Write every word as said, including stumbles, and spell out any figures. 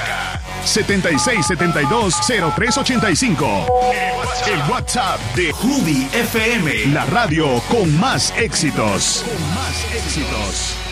setenta y seis setenta y dos cero tres ochenta y cinco. El WhatsApp de Hubi F M, la radio con más éxitos. Con más éxitos.